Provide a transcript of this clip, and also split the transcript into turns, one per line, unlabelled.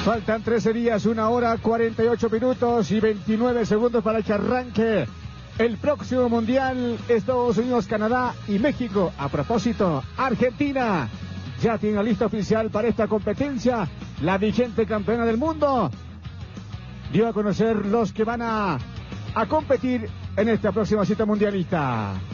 Faltan 13 días, 1 hora, 48 minutos y 29 segundos para que arranque el próximo Mundial. Estados Unidos, Canadá y México. A propósito, Argentina ya tiene la lista oficial para esta competencia. La vigente campeona del mundo dio a conocer los que van a competir en esta próxima cita mundialista.